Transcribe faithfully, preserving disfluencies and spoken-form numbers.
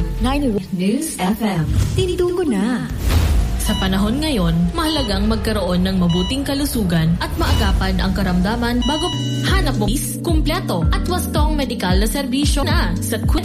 ninety-one News F M. Tinitugo na. Sa panahon ngayon, mahalagang magkaroon ng mabuting kalusugan at maagapan ang karamdaman bago hanap mo kumpleto at wastong medikal na serbisyo na sa